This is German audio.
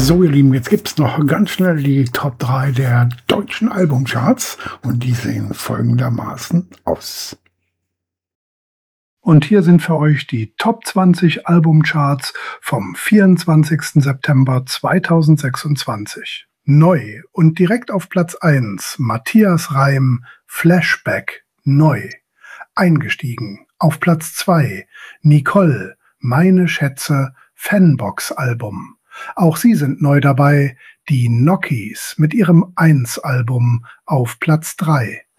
So, ihr Lieben, jetzt gibt's noch ganz schnell die Top 3 der deutschen Albumcharts und die sehen folgendermaßen aus. Und hier sind für euch die Top 20 Albumcharts vom 24. September 2026. Neu und direkt auf Platz 1 Matthias Reim, Flashback, neu. Eingestiegen auf Platz 2 Nicole, Meine Schätze, Fanbox-Album. Auch sie sind neu dabei, die Nockies mit ihrem 1-Album auf Platz 3.